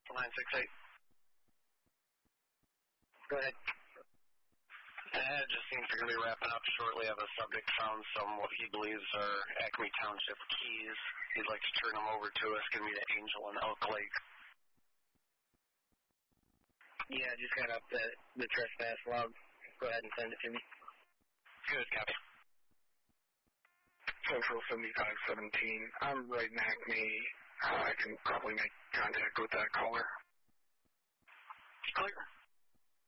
968. Go ahead. It just seems we're going to be wrapping up shortly. I have a subject found some what he believes are Acme Township keys. He'd like to turn them over to us. Going to be the Angel and Elk Lake. Yeah, I just got up the trespass log. Go ahead and send it to me. Good, copy. Central 7517. I'm right in Acme. I can probably make contact with that caller. Clear.